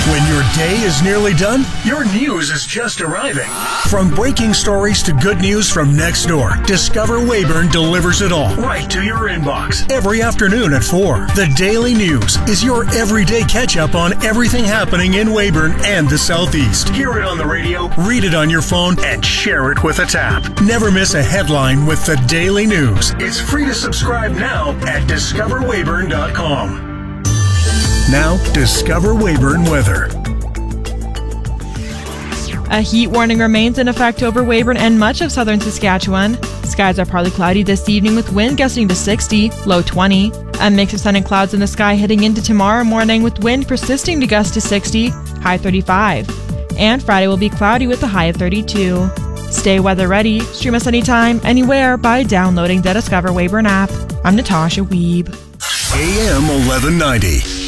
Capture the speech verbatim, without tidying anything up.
When your day is nearly done, your news is just arriving. From breaking stories to good news from next door, Discover Weyburn delivers it all right to your inbox. Every afternoon at four, the Daily News is your everyday catch-up on everything happening in Weyburn and the Southeast. Hear it on the radio, read it on your phone, and share it with a tap. Never miss a headline with the Daily News. It's free to subscribe now at discover weyburn dot com. Now, Discover Weyburn weather. A heat warning remains in effect over Weyburn and much of southern Saskatchewan. Skies are partly cloudy this evening with wind gusting to sixty, low twenty. A mix of sun and clouds in the sky heading into tomorrow morning with wind persisting to gust to sixty, high thirty-five. And Friday will be cloudy with a high of thirty-two. Stay weather ready. Stream us anytime, anywhere by downloading the Discover Weyburn app. I'm Natasha Wiebe. A M eleven ninety.